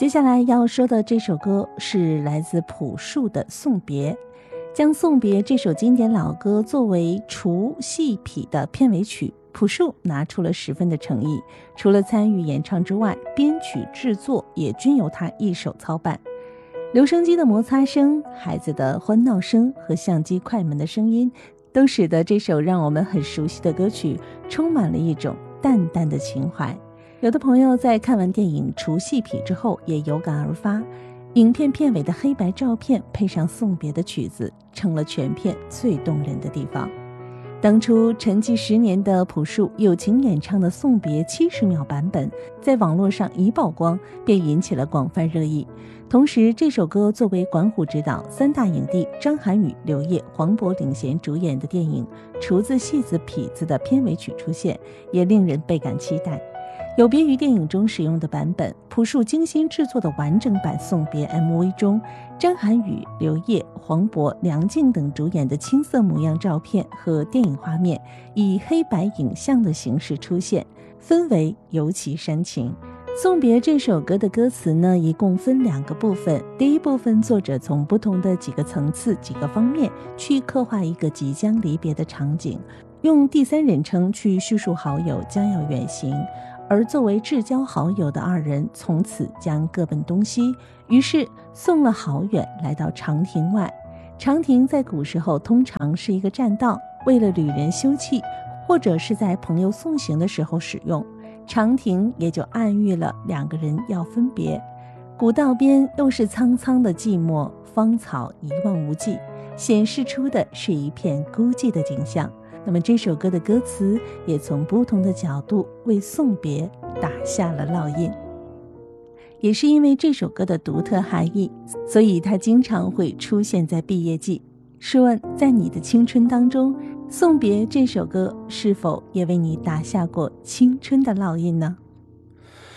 接下来要说的这首歌是来自朴树的《送别》，将《送别》这首经典老歌作为除戏痞的片尾曲，朴树拿出了十分的诚意，除了参与演唱之外，编曲制作也均由他一手操办。留声机的摩擦声、孩子的欢闹声和相机快门的声音，都使得这首让我们很熟悉的歌曲充满了一种淡淡的情怀。有的朋友在看完电影《除戏痞》之后也有感而发，影片片尾的黑白照片配上送别的曲子，成了全片最动人的地方。当初沉寂10年的朴树友情演唱的《送别》70秒版本，在网络上一曝光便引起了广泛热议。同时，这首歌作为管虎执导、3大影帝张涵予、刘烨、黄渤领衔主演的电影《厨子戏子痞子》的片尾曲出现，也令人倍感期待。有别于电影中使用的版本，朴树精心制作的完整版《送别》MV 中，张涵予、刘烨、黄渤、梁静等主演的青涩模样照片和电影画面以黑白影像的形式出现，氛围尤其煽情。《送别》这首歌的歌词呢，一共分2个部分。第一部分，作者从不同的几个层次、几个方面去刻画一个即将离别的场景，用第3人称去叙述好友将要远行，而作为至交好友的2人从此将各奔东西，于是送了好远，来到长亭外。长亭在古时候通常是一个栈道，为了旅人休憩，或者是在朋友送行的时候使用。长亭也就暗喻了2个人要分别。古道边又是苍苍的寂寞，芳草一望无际，显示出的是一片孤寂的景象。那么这首歌的歌词也从不同的角度为送别打下了烙印。也是因为这首歌的独特含义，所以它经常会出现在毕业季。试问，在你的青春当中，《送别》这首歌是否也为你打下过青春的烙印呢？